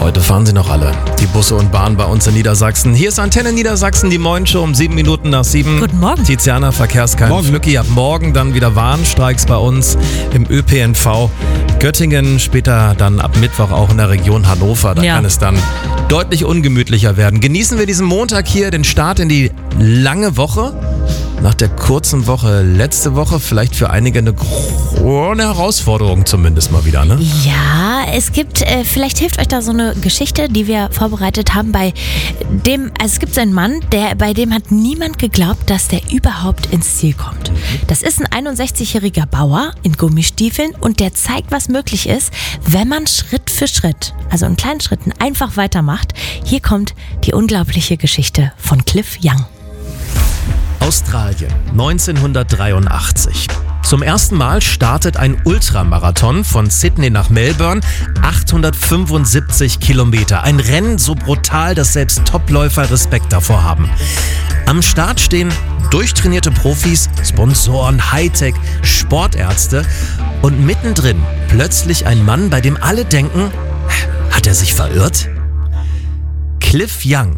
Heute fahren sie noch alle, die Busse und Bahnen bei uns in Niedersachsen. Hier ist Antenne Niedersachsen, die Morgenshow um 7 Minuten nach 7. Guten Morgen. Tiziana, Verkehrskeim, Flücki, ab morgen dann wieder Warnstreiks bei uns im ÖPNV. Göttingen, später dann ab Mittwoch auch in der Region Hannover. Da kann es dann deutlich ungemütlicher werden. Genießen wir diesen Montag hier, den Start in die lange Woche. Nach der kurzen Woche letzte Woche vielleicht für einige eine Herausforderung zumindest mal wieder, ne? Ja, es gibt, vielleicht hilft euch da so eine Geschichte, die wir vorbereitet haben. Es gibt so einen Mann, bei dem hat niemand geglaubt, dass der überhaupt ins Ziel kommt. Das ist ein 61-jähriger Bauer in Gummistiefeln und der zeigt, was möglich ist, wenn man Schritt für Schritt, also in kleinen Schritten, einfach weitermacht. Hier kommt die unglaubliche Geschichte von Cliff Young. Australien, 1983. Zum ersten Mal startet ein Ultramarathon von Sydney nach Melbourne, 875 Kilometer. Ein Rennen so brutal, dass selbst Topläufer Respekt davor haben. Am Start stehen durchtrainierte Profis, Sponsoren, Hightech, Sportärzte und mittendrin plötzlich ein Mann, bei dem alle denken, hat er sich verirrt? Cliff Young,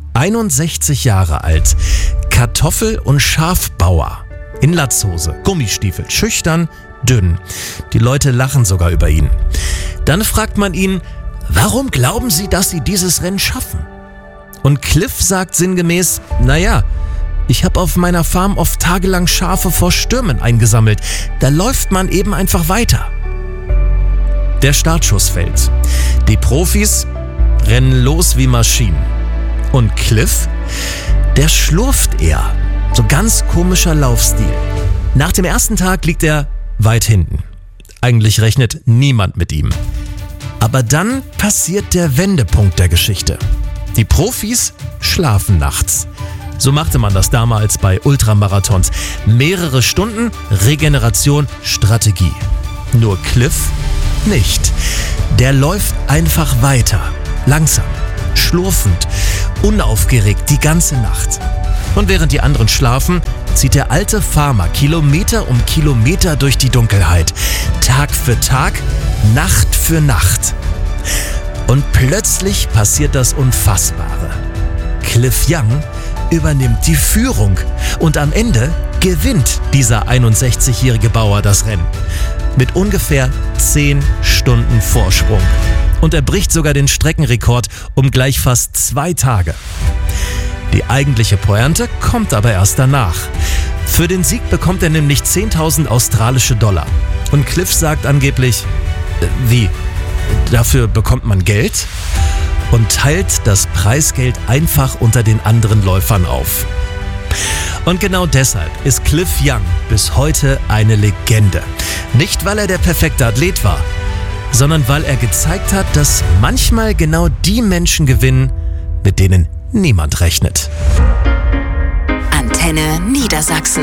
61 Jahre alt, Kartoffel- und Schafbauer. In Latzhose, Gummistiefel, schüchtern, dünn. Die Leute lachen sogar über ihn. Dann fragt man ihn, warum glauben Sie, dass Sie dieses Rennen schaffen? Und Cliff sagt sinngemäß, naja, ich habe auf meiner Farm oft tagelang Schafe vor Stürmen eingesammelt. Da läuft man eben einfach weiter. Der Startschuss fällt. Die Profis rennen los wie Maschinen. Und Cliff, der schlurft eher. So ganz komischer Laufstil. Nach dem ersten Tag liegt er weit hinten. Eigentlich rechnet niemand mit ihm. Aber dann passiert der Wendepunkt der Geschichte. Die Profis schlafen nachts. So machte man das damals bei Ultramarathons. Mehrere Stunden Regeneration, Strategie. Nur Cliff nicht. Der läuft einfach weiter. Langsam, schlurfend, unaufgeregt die ganze Nacht. Und während die anderen schlafen, zieht der alte Farmer Kilometer um Kilometer durch die Dunkelheit. Tag für Tag, Nacht für Nacht. Und plötzlich passiert das Unfassbare. Cliff Young übernimmt die Führung und am Ende gewinnt dieser 61-jährige Bauer das Rennen. Mit ungefähr 10 Stunden Vorsprung. Und er bricht sogar den Streckenrekord um gleich fast 2 Tage. Die eigentliche Pointe kommt aber erst danach. Für den Sieg bekommt er nämlich 10.000 australische Dollar. Und Cliff sagt angeblich, wie? Dafür bekommt man Geld? Und teilt das Preisgeld einfach unter den anderen Läufern auf. Und genau deshalb ist Cliff Young bis heute eine Legende. Nicht, weil er der perfekte Athlet war, sondern weil er gezeigt hat, dass manchmal genau die Menschen gewinnen, mit denen niemand rechnet. Antenne Niedersachsen.